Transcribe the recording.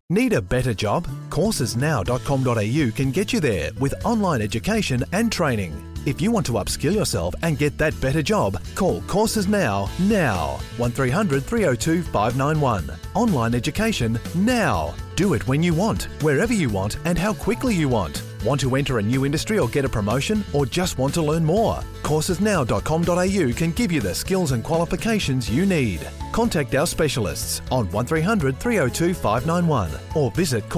Need a better job? Coursesnow.com.au can get you there with online education and training. If you want to upskill yourself and get that better job, call Courses Now. 1300 302 591. Online education now. Do it when you want, wherever you want, and how quickly you want. Want to enter a new industry or get a promotion, or just want to learn more? Coursesnow.com.au can give you the skills and qualifications you need. Contact our specialists on 1300 302 591 or visit